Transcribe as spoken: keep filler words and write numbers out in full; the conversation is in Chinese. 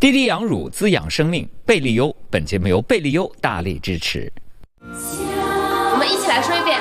滴滴养乳滋养生命，贝利优。本节目由贝利优大力支持。 我们一起来说一遍